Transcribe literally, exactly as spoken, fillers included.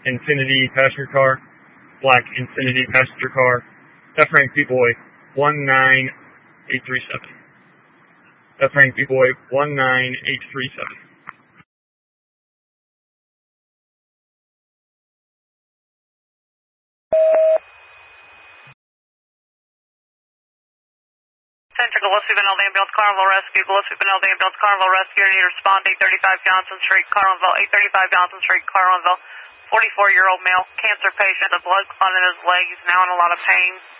Infinity passenger car, black Infinity passenger car. F rank B-Boy one nine eight three seven. F rank B-Boy one nine eight three seven. Center Gillespie Benelli Ambulance Carnival Rescue, Gillespie Benelli Ambulance Carnival Rescue, need to respond eight thirty-five Johnson Street, Carlinville, eight thirty-five Johnson Street, Carlinville, forty-four-year-old male, cancer patient, a blood clot in his leg, he's now in a lot of pain.